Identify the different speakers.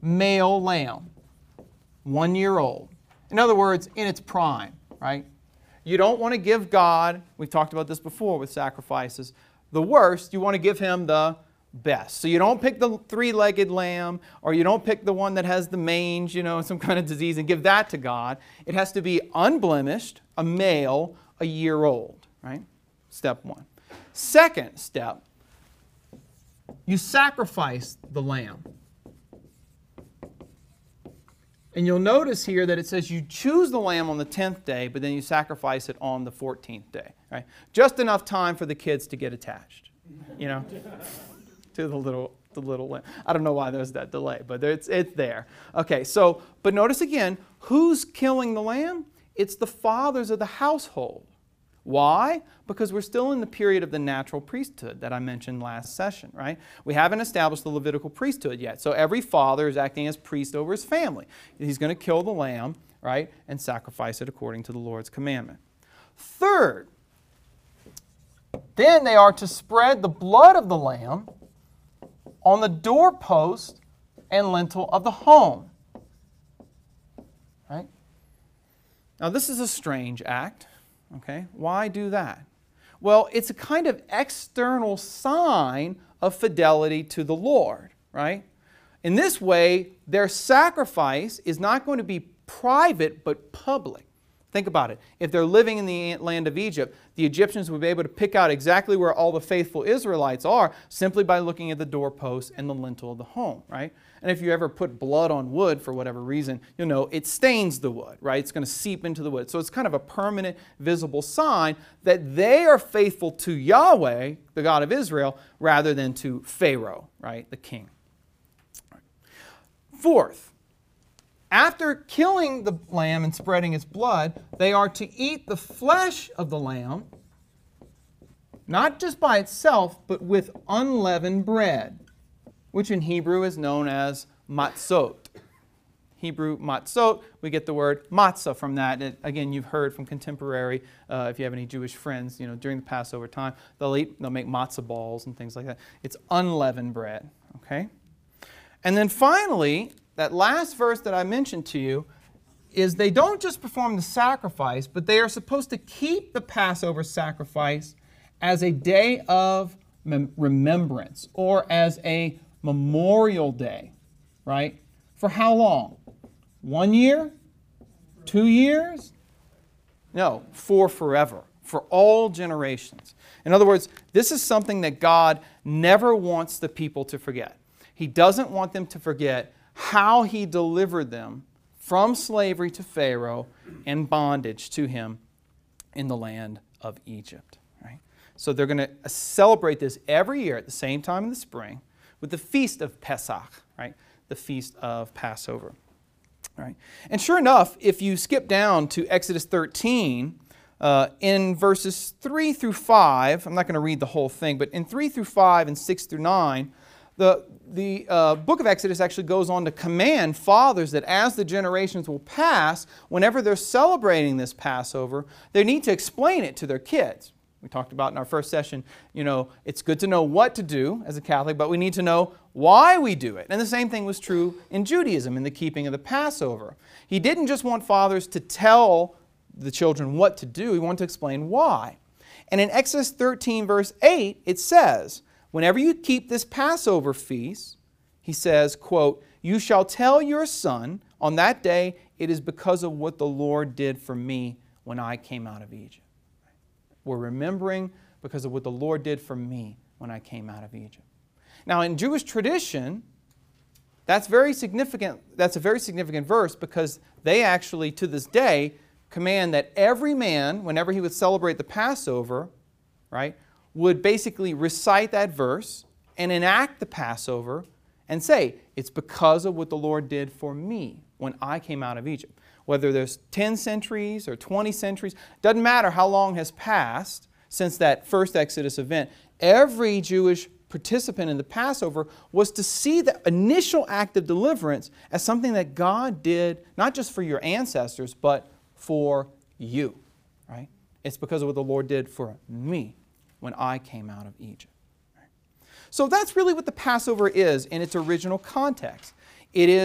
Speaker 1: male lamb, 1 year old. In other words, in its prime, right? You don't want to give God, we've talked about this before with sacrifices, the worst. You want to give Him the best. So you don't pick the three-legged lamb, or you don't pick the one that has the mange, some kind of disease, and give that to God. It has to be unblemished, a male, a year old, right? Step one. Second step, you sacrifice the lamb. And you'll notice here that it says you choose the lamb on the 10th day, but then you sacrifice it on the 14th day, right? Just enough time for the kids to get attached, to the little lamb. I don't know why there's that delay, but it's there. Okay, so, but notice again, who's killing the lamb? It's the fathers of the household. Why? Because we're still in the period of the natural priesthood that I mentioned last session, right? We haven't established the Levitical priesthood yet. So every father is acting as priest over his family. He's going to kill the lamb, right, and sacrifice it according to the Lord's commandment. Third, then they are to spread the blood of the lamb on the doorpost and lintel of the home. Right? Now this is a strange act. Okay, why do that? Well, it's a kind of external sign of fidelity to the Lord, right? In this way, their sacrifice is not going to be private but public. Think about it. If they're living in the land of Egypt, the Egyptians would be able to pick out exactly where all the faithful Israelites are simply by looking at the doorpost and the lintel of the home, right? And if you ever put blood on wood for whatever reason, you'll know it stains the wood, right? It's going to seep into the wood. So it's kind of a permanent, visible sign that they are faithful to Yahweh, the God of Israel, rather than to Pharaoh, right, the king. Fourth, after killing the lamb and spreading its blood, they are to eat the flesh of the lamb, not just by itself, but with unleavened bread, which in Hebrew is known as matzot. Hebrew matzot, we get the word matzah from that. Again, you've heard from contemporary, if you have any Jewish friends, during the Passover time, they'll make matzah balls and things like that. It's unleavened bread, okay? And then finally, that last verse that I mentioned to you is they don't just perform the sacrifice, but they are supposed to keep the Passover sacrifice as a day of remembrance or as a memorial day, right? For how long? 1 year? 2 years? No, for forever, for all generations. In other words, this is something that God never wants the people to forget. He doesn't want them to forget how He delivered them from slavery to Pharaoh and bondage to him in the land of Egypt. Right? So they're going to celebrate this every year at the same time in the spring with the feast of Pesach, right? The feast of Passover. Right? And sure enough, if you skip down to Exodus 13, in verses 3 through 5, I'm not going to read the whole thing, but in 3 through 5 and 6 through 9, the book of Exodus actually goes on to command fathers that as the generations will pass, whenever they're celebrating this Passover, they need to explain it to their kids. We talked about in our first session, it's good to know what to do as a Catholic, but we need to know why we do it. And the same thing was true in Judaism in the keeping of the Passover. He didn't just want fathers to tell the children what to do, he wanted to explain why. And in Exodus 13 verse 8, it says, whenever you keep this Passover feast, he says, quote, you shall tell your son on that day, it is because of what the Lord did for me when I came out of Egypt. We're remembering because of what the Lord did for me when I came out of Egypt. Now in Jewish tradition, that's very significant. That's a very significant verse because they actually, to this day, command that every man, whenever he would celebrate the Passover, right, would basically recite that verse and enact the Passover and say, it's because of what the Lord did for me when I came out of Egypt. Whether there's 10 centuries or 20 centuries, doesn't matter how long has passed since that first Exodus event, every Jewish participant in the Passover was to see the initial act of deliverance as something that God did, not just for your ancestors, but for you. Right? It's because of what the Lord did for me when I came out of Egypt. Right? So that's really what the Passover is in its original context. It is